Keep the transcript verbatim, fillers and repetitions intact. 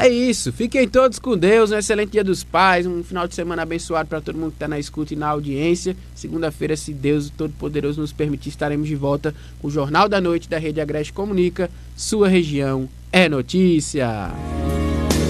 É isso, fiquem todos com Deus, um excelente dia dos pais, um final de semana abençoado para todo mundo que está na escuta e na audiência. Segunda-feira, se Deus Todo-Poderoso nos permitir, estaremos de volta com o Jornal da Noite da Rede Agreste Comunica. Sua região é notícia.